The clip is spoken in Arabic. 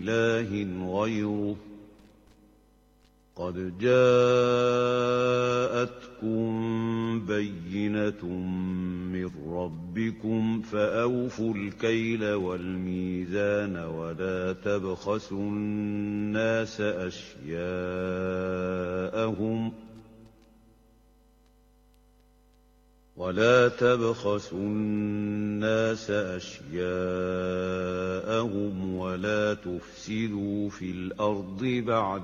إله غيره قد جاءتكم بينة من ربكم فأوفوا الكيل والميزان ولا تبخسوا الناس أشياءهم ولا تفسدوا في الأرض بعد